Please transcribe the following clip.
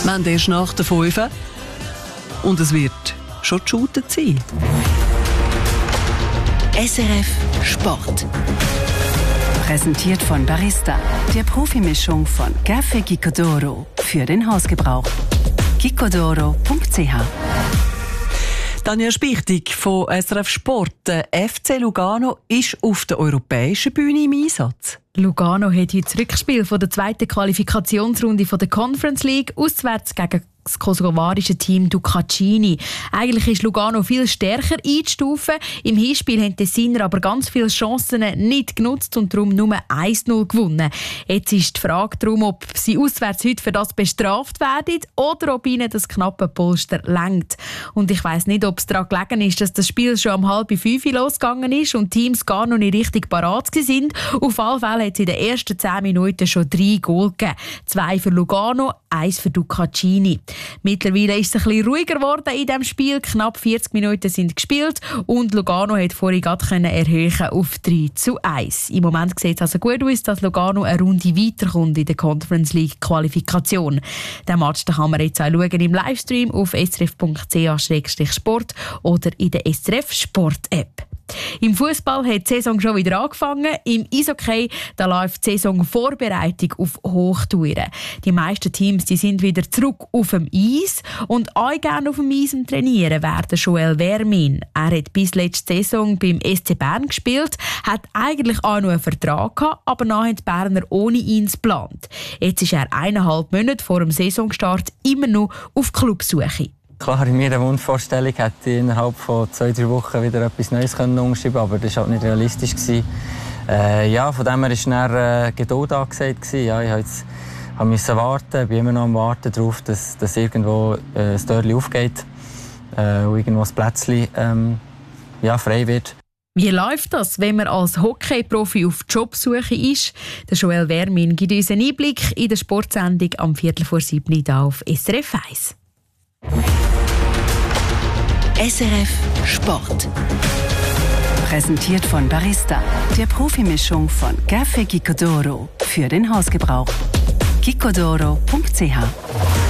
Wir haben erst nach der 5 und es wird schon geshootet sein. SRF Sport. Präsentiert von Barista, der Profimischung von Café Gicodoro für den Hausgebrauch. gicodoro.ch. Tanja Spichtig von SRF Sport. Der FC Lugano ist auf der europäischen Bühne im Einsatz. Lugano hat heute das Rückspiel von der zweiten Qualifikationsrunde von der Conference League auswärts gegen das kosovarische Team Ducacini. Eigentlich ist Lugano viel stärker einzustufen. Im Hinspiel haben die Tessiner aber ganz viele Chancen nicht genutzt und darum nur 1-0 gewonnen. Jetzt ist die Frage darum, ob sie auswärts heute für das bestraft werden oder ob ihnen das knappe Polster reicht. Und ich weiss nicht, ob es daran gelegen ist, dass das Spiel schon um 4:30 losgegangen ist und die Teams gar noch nicht richtig parat sind. Auf alle Fälle hat es in den ersten 10 Minuten schon 3 Goal gegeben. 2 für Lugano, 1 für Ducacini. Mittlerweile ist es ein bisschen ruhiger geworden in diesem Spiel. Knapp 40 Minuten sind gespielt und Lugano hat vorhin gerade erhöhen auf 3:1. Im Moment sieht es also gut aus, dass Lugano eine Runde weiterkommt in der Conference League Qualifikation. Den Match kann man jetzt auch schauen im Livestream auf srf.ch/sport oder in der SRF Sport App. Im Fußball hat die Saison schon wieder angefangen. Im Eishockey da läuft die Saisonvorbereitung auf Hochtouren. Die meisten Teams die sind wieder zurück auf dem Eis und auch gerne auf dem Eis am Trainieren werden Joel Vermin. Er hat bis letzte Saison beim SC Bern gespielt, hat eigentlich auch noch einen Vertrag gehabt, aber dann haben die Berner ohne ihn geplant. Jetzt ist er 1,5 Monate vor dem Saisonstart immer noch auf Clubsuche. Klar, in meiner Wunschvorstellung hätte ich innerhalb von 2-3 Wochen wieder etwas Neues unterschreiben können, aber das war halt nicht realistisch. Ja, von dem her war dann Geduld angesagt. Ja, ich musste warten, bin immer noch am Warten darauf, dass irgendwo das Türchen aufgeht und irgendwo das Plätzchen frei wird. Wie läuft das, wenn man als Hockey-Profi auf Jobsuche ist? Der Joel Vermin gibt uns einen Einblick in der Sportsendung am 6:45 hier auf SRF 1. SRF Sport. Präsentiert von Barista, der Profimischung von Café Gicodoro für den Hausgebrauch. gicodoro.ch